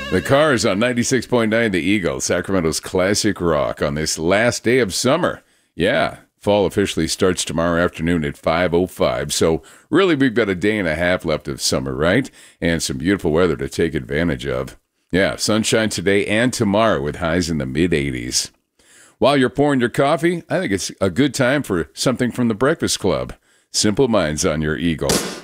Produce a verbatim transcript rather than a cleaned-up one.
The Cars on ninety-six point nine The Eagle, Sacramento's classic rock on this last day of summer. Yeah, fall officially starts tomorrow afternoon at five oh five, so really we've got a day and a half left of summer, right? And some beautiful weather to take advantage of. Yeah, sunshine today and tomorrow with highs in the mid eighties. While you're pouring your coffee, I think it's a good time for something from the Breakfast Club. Simple Minds on your Eagle.